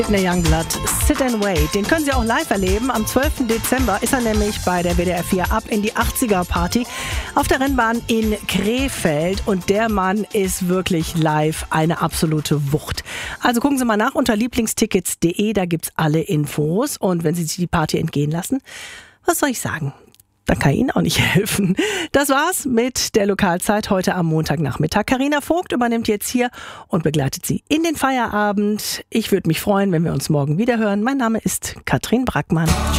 Whitney Youngblood, Sit and Wait. Den können Sie auch live erleben. Am 12. Dezember ist er nämlich bei der WDR 4 ab in die 80er Party auf der Rennbahn in Krefeld. Und der Mann ist wirklich live eine absolute Wucht. Also gucken Sie mal nach unter lieblingstickets.de, da gibt's alle Infos. Und wenn Sie sich die Party entgehen lassen, was soll ich sagen? Dann kann ich Ihnen auch nicht helfen. Das war's mit der Lokalzeit heute am Montagnachmittag. Carina Vogt übernimmt jetzt hier und begleitet Sie in den Feierabend. Ich würde mich freuen, wenn wir uns morgen wieder hören. Mein Name ist Katrin Brackmann.